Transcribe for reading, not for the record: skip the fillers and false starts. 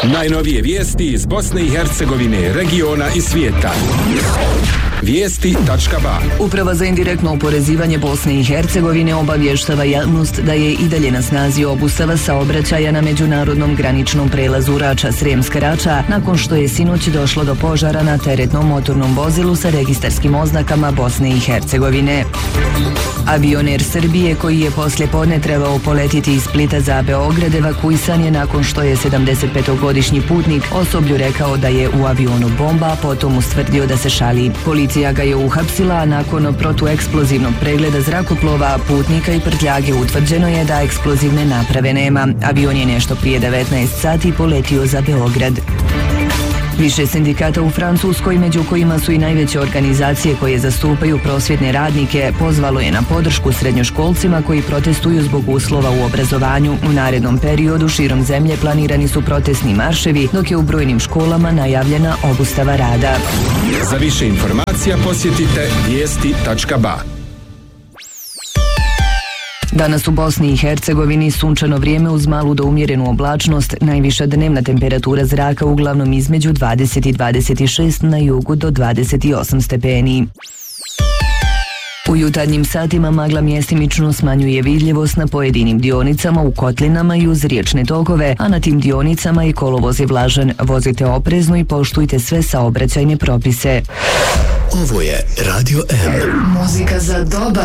Najnovije vijesti iz Bosne i Hercegovine, regiona i svijeta. Vijesti.ba. Uprava za indirektno oporezivanje Bosne i Hercegovine obavještava javnost da je i dalje na snazi obustava saobraćaja na međunarodnom graničnom prelazu Rača-Sremska Rača nakon što je sinoć došlo do požara na teretnom motornom vozilu sa registarskim oznakama Bosne i Hercegovine. Avion Air Srbije koji je poslije podne trebao poletiti iz Splita za Beograd evakuisan je nakon što je 75-godišnji putnik osoblju rekao da je u avionu bomba, a potom ustvrdio da se šali. Policija ga je uhapsila, a nakon protueksplozivnog pregleda zrakoplova, putnika i prtljage utvrđeno je da eksplozivne naprave nema. Avion je nešto prije 19 sati poletio za Beograd. Više sindikata u Francuskoj, među kojima su i najveće organizacije koje zastupaju prosvjetne radnike, pozvalo je na podršku srednjoškolcima koji protestuju zbog uslova u obrazovanju. U narednom periodu širom zemlje planirani su protestni marševi, dok je u brojnim školama najavljena obustava rada. Za više informacija posjetite vijesti.ba. Danas u Bosni i Hercegovini sunčano vrijeme uz malu do umjerenu oblačnost, najviša dnevna temperatura zraka uglavnom između 20 i 26, na jugu do 28 stepeni. U jutarnjim satima magla mjestimično smanjuje vidljivost na pojedinim dionicama u kotlinama i uz riječne tokove, a na tim dionicama i kolovoz je vlažan. Vozite oprezno i poštujte sve saobraćajne propise. Ovo je Radio M. Muzika za dobar